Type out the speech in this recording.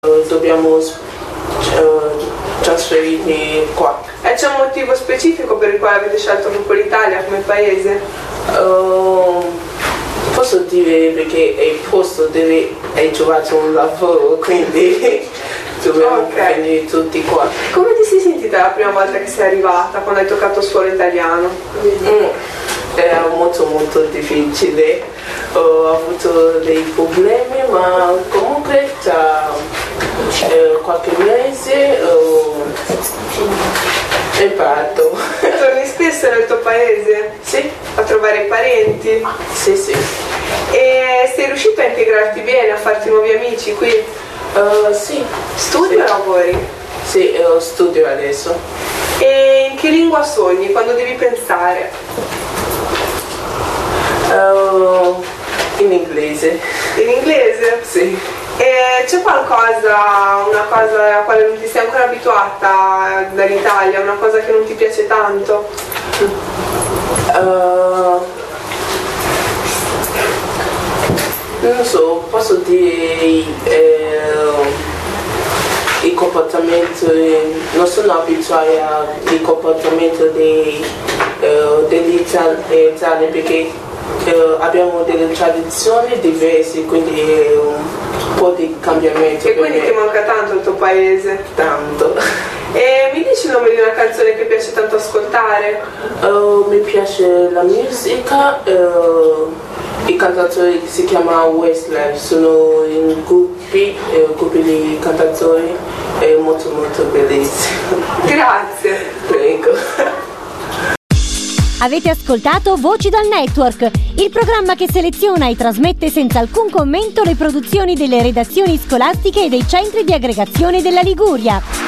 dobbiamo trasferirmi qua. E c'è un motivo specifico per il quale avete scelto proprio l'Italia come paese? Posso dire perché è il posto dove hai trovato un lavoro, quindi dobbiamo venire tutti qua. Come ti sei sentita la prima volta che sei arrivata, quando hai toccato suolo italiano? Era molto difficile, ho avuto dei problemi, ma comunque tra qualche mese ho imparato. Torni spesso nel tuo paese? Sì. A trovare i parenti? Sì. E sei riuscito a integrarti bene, a farti nuovi amici qui? Sì. Studi o lavori? Sì, studio adesso. E in che lingua sogni quando devi pensare? In inglese. In inglese? Sì. E c'è una cosa alla quale non ti sei ancora abituata dall'Italia, una cosa che non ti piace tanto? Non so, posso dire il comportamento, non sono abituata al comportamento degli italiani perché abbiamo delle tradizioni diverse, quindi un po' di cambiamento. E quindi ti manca tanto il tuo paese? Tanto. E mi dici il nome di una canzone che piace tanto ascoltare? Mi piace la musica, i cantatori si chiama Westlife, sono in gruppi di cantatori molto bellissimi. Grazie. Prego. Avete ascoltato Voci dal Network, il programma che seleziona e trasmette senza alcun commento le produzioni delle redazioni scolastiche e dei centri di aggregazione della Liguria.